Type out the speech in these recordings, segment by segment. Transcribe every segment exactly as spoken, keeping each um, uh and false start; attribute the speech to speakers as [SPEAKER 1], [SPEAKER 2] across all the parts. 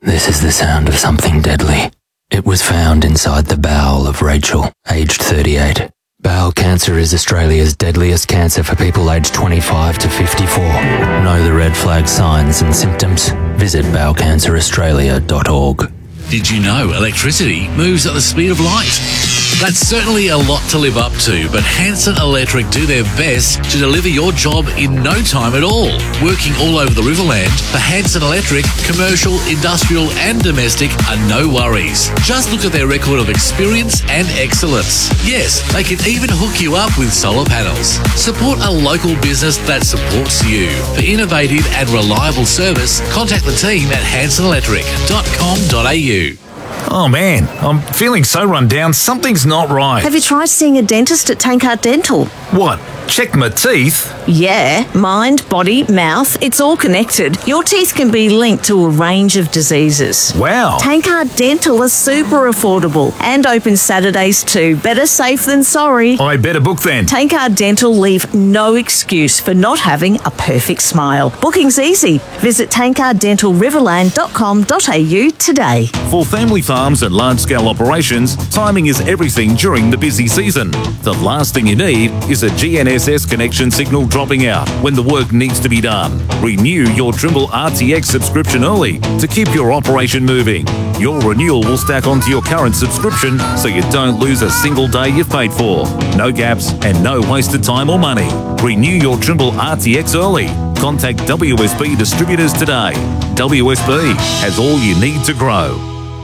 [SPEAKER 1] This is the sound of something deadly. It was found inside the bowel of Rachel, aged thirty-eight. Bowel cancer is Australia's deadliest cancer for people aged twenty-five to fifty-four. Know the red flag signs and symptoms? Visit bowel cancer australia dot org.
[SPEAKER 2] Did you know electricity moves at the speed of light? That's certainly a lot to live up to, but Hanson Electric do their best to deliver your job in no time at all. Working all over the Riverland, for Hanson Electric, commercial, industrial and domestic are no worries. Just look at their record of experience and excellence. Yes, they can even hook you up with solar panels. Support a local business that supports you. For innovative and reliable service, contact the team at hanson electric dot com dot a u.
[SPEAKER 3] Oh man, I'm feeling so run down, something's not right.
[SPEAKER 4] Have you tried seeing a dentist at Tankard Dental?
[SPEAKER 3] What? Check my teeth?
[SPEAKER 4] Yeah, mind, body, mouth, it's all connected. Your teeth can be linked to a range of diseases.
[SPEAKER 3] Wow.
[SPEAKER 4] Tankard Dental is super affordable and open Saturdays too. Better safe than sorry.
[SPEAKER 3] I better book then.
[SPEAKER 4] Tankard Dental leave no excuse for not having a perfect smile. Booking's easy. Visit tankard dental riverland dot com dot a u today.
[SPEAKER 3] For family farms and large-scale operations, timing is everything during the busy season. The last thing you need is a G N S S connection signal dropping out when the work needs to be done. Renew your Trimble R T X subscription early to keep your operation moving. Your renewal will stack onto your current subscription so you don't lose a single day you've paid for. No gaps and no wasted time or money. Renew your Trimble R T X early. Contact W S B Distributors today. W S B has all you need to grow.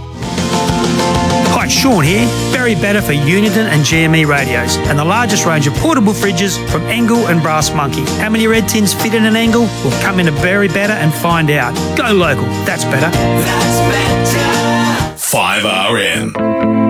[SPEAKER 5] Hi, Sean here. Barry Batter for Uniden and G M E Radios, and the largest range of portable fridges from Engel and Brass Monkey. How many red tins fit in an Engel? We'll come into Barry Batter and find out. Go local. That's better.
[SPEAKER 6] That's better. five R M.